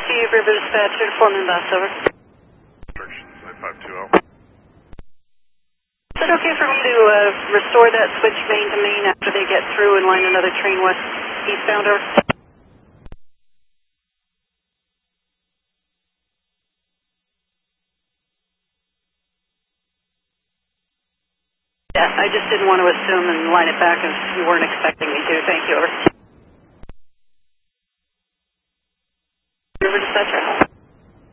Key River Dispatch, inform inbound, over. Restrictions, 9520. Is it okay for me to restore that switch main to main after they get through and line another train west eastbound, over? Yeah, I just didn't want to assume and line it back if you weren't expecting me to. Thank you, over.